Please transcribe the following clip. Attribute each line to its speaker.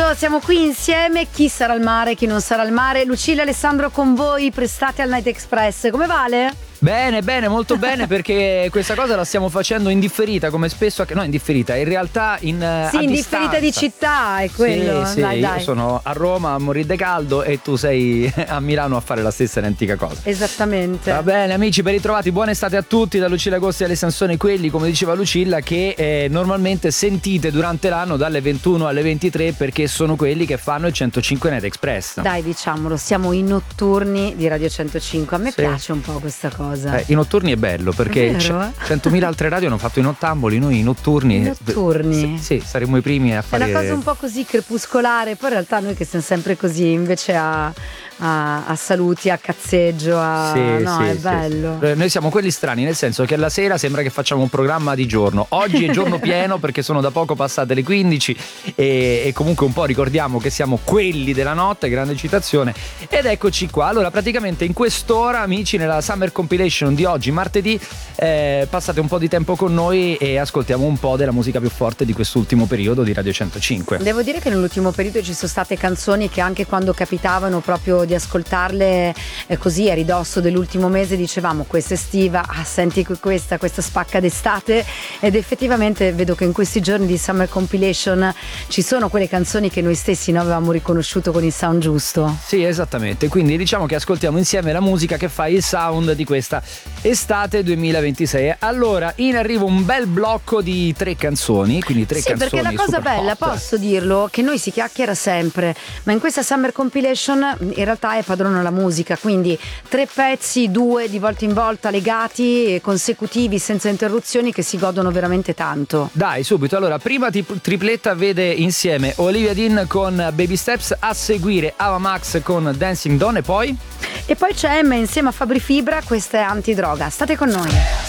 Speaker 1: pomeriggio, siamo qui insieme. Chi sarà al mare, chi non sarà al mare. Lucilla e Alessandro con voi, prestate al Night Express. Come Vale?
Speaker 2: Bene, molto bene, perché questa cosa la stiamo facendo in differita, come spesso no, in differita, in realtà in
Speaker 1: differita di città, è quello.
Speaker 2: Sì, dai. Io sono a Roma a morire de caldo e tu sei a Milano a fare la stessa identica cosa.
Speaker 1: Esattamente.
Speaker 2: Va bene amici, ben ritrovati, buona estate a tutti da Lucilla Agosti e Alessandro Sansone, quelli, come diceva Lucilla, che normalmente sentite durante l'anno dalle 21 alle 23, perché sono quelli che fanno il 105 Night Express.
Speaker 1: Dai, diciamolo, siamo i notturni di Radio 105. A me piace un po' questa cosa.
Speaker 2: I notturni è bello, perché 100.000 altre radio hanno fatto i nottamboli, noi i notturni. Sì, saremo i primi a fare.
Speaker 1: È una cosa un po' così crepuscolare, poi in realtà noi che siamo sempre così, invece a saluti, a cazzeggio, è bello.
Speaker 2: Noi siamo quelli strani, nel senso che alla sera sembra che facciamo un programma di giorno. Oggi è giorno pieno perché sono da poco passate le 15 e comunque un po' ricordiamo che siamo quelli della notte, grande citazione. Ed eccoci qua. Allora, praticamente in quest'ora, amici, nella Summer Compilation di oggi, martedì, passate un po' di tempo con noi e ascoltiamo un po' della musica più forte di quest'ultimo periodo di Radio 105.
Speaker 1: Devo dire che nell'ultimo periodo ci sono state canzoni che anche quando capitavano proprio di ascoltarle così a ridosso dell'ultimo mese dicevamo questa estiva, senti questa spacca d'estate, ed effettivamente vedo che in questi giorni di Summer Compilation ci sono quelle canzoni che noi stessi avevamo riconosciuto con il sound giusto.
Speaker 2: Sì, esattamente, quindi diciamo che ascoltiamo insieme la musica che fa il sound di questa estate 2026. Allora, in arrivo un bel blocco di 3 canzoni, quindi 3 canzoni.
Speaker 1: Sì, perché la cosa bella,
Speaker 2: hot.
Speaker 1: posso dirlo, che noi si chiacchiera sempre, ma in questa Summer Compilation in realtà è padrona la musica, quindi 3 pezzi, 2 di volta in volta legati, consecutivi, senza interruzioni, che si godono veramente tanto.
Speaker 2: Dai, subito. Allora, prima tripletta vede insieme Olivia Dean con Baby Steps, a seguire Ava Max con Dancing Dawn, e poi
Speaker 1: c'è Emma insieme a Fabri Fibra, questa è Antidroga. State con noi.